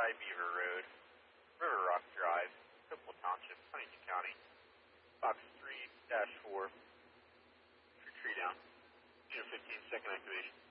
Dry Beaver Road, River Rock Drive, Hopewell Township, Huntington County, Box 3-4, tree down. Unit 15, second activation.